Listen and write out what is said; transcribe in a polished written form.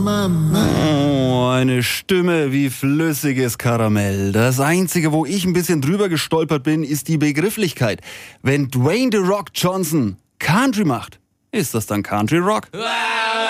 Oh, eine Stimme wie flüssiges Karamell. Das Einzige, wo ich ein bisschen drüber gestolpert bin, ist die Begrifflichkeit. Wenn Dwayne The Rock Johnson Country macht, ist das dann Country Rock?